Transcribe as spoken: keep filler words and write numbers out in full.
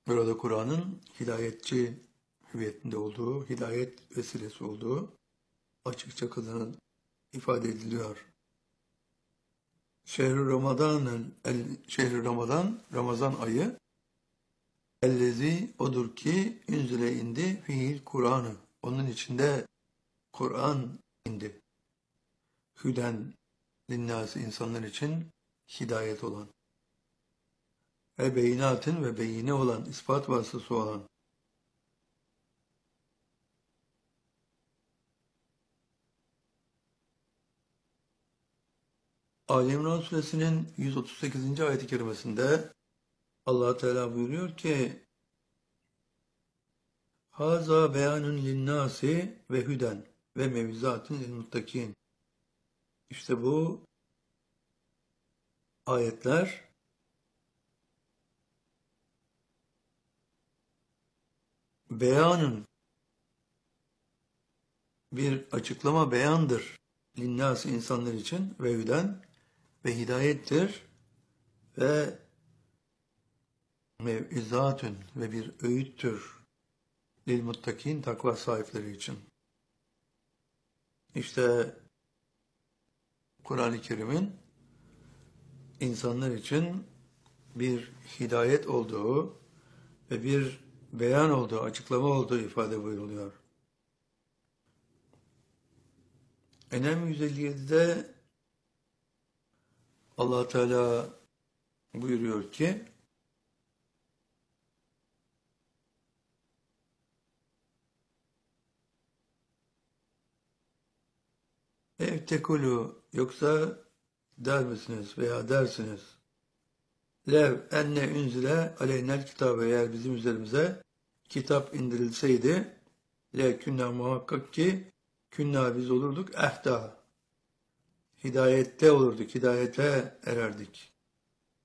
Burada Kur'an'ın hidayetçi hüviyetinde olduğu, hidayet vesilesi olduğu açıkça kılınıp ifade ediliyor. Şehri Ramazan, el, şehri Ramazan, Ramazan ayı, ellezi odur ki ünzile indi fiil Kur'an'ı. Onun içinde Kur'an indi. Hüden linnâsi insanlar için hidayet olan. Ve beyinatın ve beyine olan, ispat vasıtası olan. Ali İmran suresinin yüz otuz sekizinci ayet-i kerimesinde Allah Teala buyuruyor ki Haza beyanun linnâsi ve hüden ve mevizatun lil muttakin. İşte bu ayetler beyanın bir açıklama beyandır. Linnâsi insanlar için ve hüden ve hidayettir ve mevizatun ve bir öğüttür. Lil muttakin takva sahipleri için. İşte Kur'an-ı Kerim'in insanlar için bir hidayet olduğu ve bir beyan olduğu, açıklama olduğu ifade buyuruluyor. En'am yüz elli yedi'de Allah Teala buyuruyor ki ev tekulu yoksa der misiniz veya dersiniz lev enne ünzile aleynel kitabı eğer bizim üzerimize kitap indirilseydi le künna muhakkak ki künna biz olurduk ehda hidayette olurduk, hidayete ererdik.